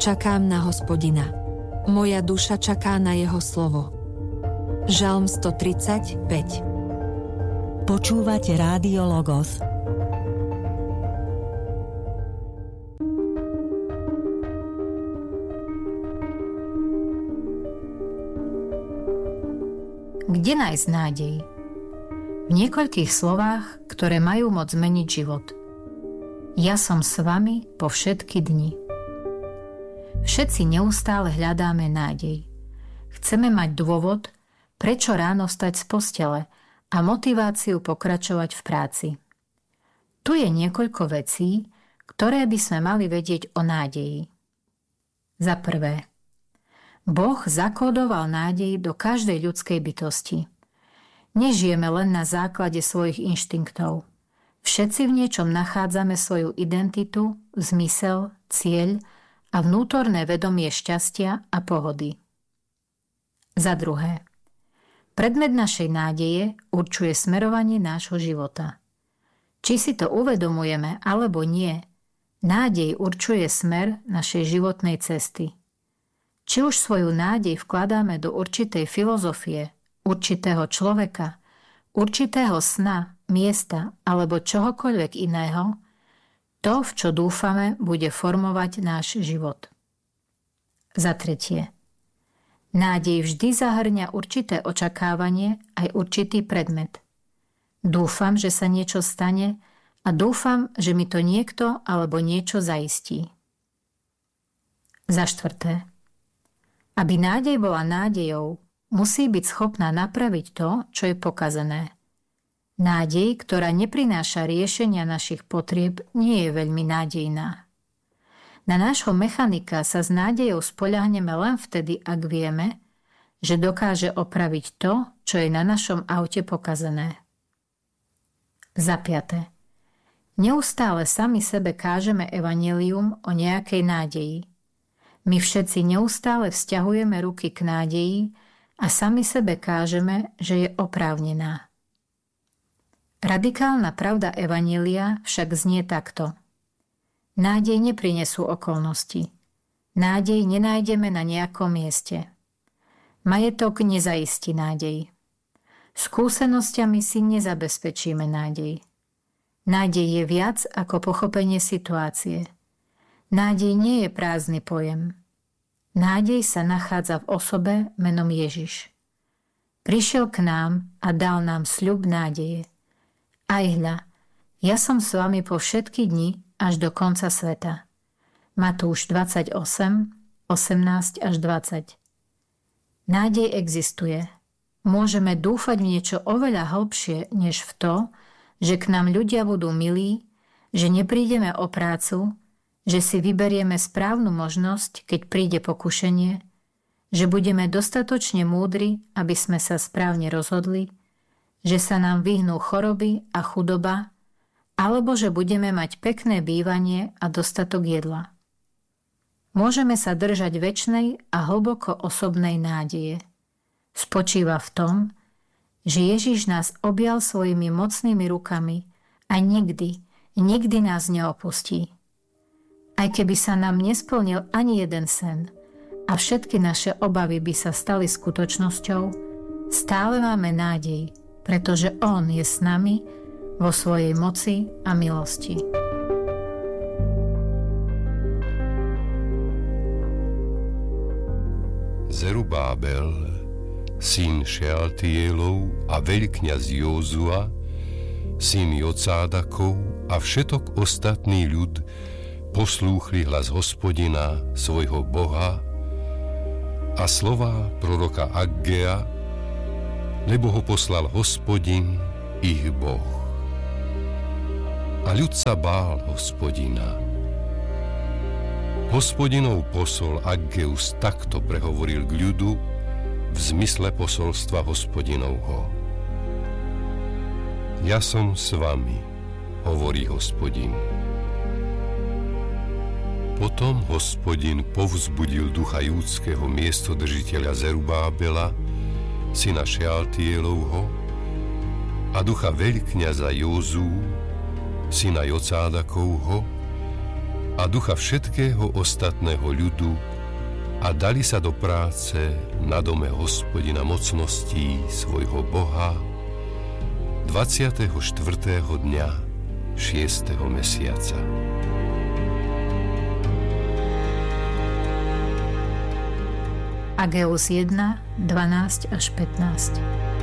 Čakám na Hospodina. Moja duša čaká na jeho slovo. Žalm 135. Počúvate Rádio Logos. Kde nájsť nádej? V niekoľkých slovách, ktoré majú moc zmeniť život. Ja som s vami po všetky dni. Všetci neustále hľadáme nádej. Chceme mať dôvod, prečo ráno vstať z postele a motiváciu pokračovať v práci. Tu je niekoľko vecí, ktoré by sme mali vedieť o nádeji. Za prvé, Boh zakódoval nádej do každej ľudskej bytosti. Nežijeme len na základe svojich inštinktov. Všetci v niečom nachádzame svoju identitu, zmysel, cieľ a vnútorné vedomie šťastia a pohody. Za druhé, predmet našej nádeje určuje smerovanie nášho života. Či si to uvedomujeme alebo nie, nádej určuje smer našej životnej cesty. Či už svoju nádej vkladáme do určitej filozofie, určitého človeka, určitého sna, miesta alebo čohokoľvek iného, to, v čo dúfame, bude formovať náš život. Za tretie, nádej vždy zahŕňa určité očakávanie aj určitý predmet. Dúfam, že sa niečo stane a dúfam, že mi to niekto alebo niečo zaistí. Za štvrté, aby nádej bola nádejou, musí byť schopná napraviť to, čo je pokazené. Nádej, ktorá neprináša riešenia našich potrieb, nie je veľmi nádejná. Na nášho mechanika sa s nádejou spoľahneme len vtedy, ak vieme, že dokáže opraviť to, čo je na našom aute pokazené. Za piate. Neustále sami sebe kážeme evanjelium o nejakej nádeji. My všetci neustále vzťahujeme ruky k nádeji a sami sebe kážeme, že je oprávnená. Radikálna pravda evanjelia však znie takto. Nádej neprinesú okolnosti. Nádej nenájdeme na nejakom mieste. Majetok nezaistí nádej. Skúsenosťami si nezabezpečíme nádej. Nádej je viac ako pochopenie situácie. Nádej nie je prázdny pojem. Nádej sa nachádza v osobe menom Ježiš. Prišiel k nám a dal nám sľub nádeje. Aj hľa, ja som s vami po všetky dni až do konca sveta. Matúš 28, 18 až 20. Nádej existuje. Môžeme dúfať v niečo oveľa hlbšie, než v to, že k nám ľudia budú milí, že neprídeme o prácu, že si vyberieme správnu možnosť, keď príde pokušenie, že budeme dostatočne múdri, aby sme sa správne rozhodli, že sa nám vyhnú choroby a chudoba, alebo že budeme mať pekné bývanie a dostatok jedla. Môžeme sa držať večnej a hlboko osobnej nádeje. Spočíva v tom, že Ježiš nás objal svojimi mocnými rukami a nikdy nás neopustí. Aj keby sa nám nesplnil ani jeden sen a všetky naše obavy by sa stali skutočnosťou, stále máme nádej, pretože On je s nami vo svojej moci a milosti. Zerubábel, syn Šealtielov a veľkňaz Józua, syn Jocádakov a všetok ostatný ľud poslúchli hlas Hospodina, svojho Boha, a slová proroka Aggea, lebo ho poslal Hospodin, ich Boh. A ľud sa bál Hospodina. Hospodinov posol Aggeus takto prehovoril k ľudu v zmysle posolstva Hospodinovho. Ja som s vami, hovorí Hospodin. Potom Hospodin povzbudil ducha júdskeho miestodržiteľa Zerubábela, syna Šealtielovho, a ducha veľkňaza Józú, syna Jocádakovho, a ducha všetkého ostatného ľudu a dali sa do práce na dome Hospodina mocností svojho Boha 24. dňa 6. mesiaca. Ageus 1, 12 až 15.